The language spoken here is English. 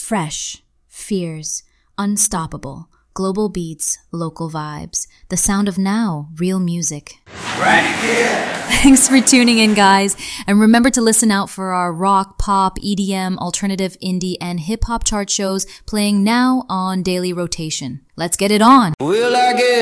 Fresh, fierce, unstoppable, global beats, local vibes. The sound of now, real music. Right here. Thanks for tuning in, guys. And remember to listen out for our rock, pop, EDM, alternative, indie, and hip-hop chart shows playing now on daily rotation. Let's get it on. Will I get